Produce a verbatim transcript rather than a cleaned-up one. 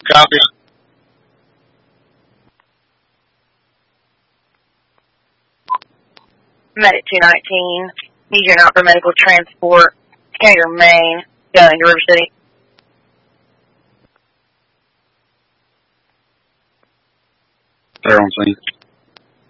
Copy. Medic two nineteen, need you out for medical transport. Carrier Maine, going to River City. They're on scene.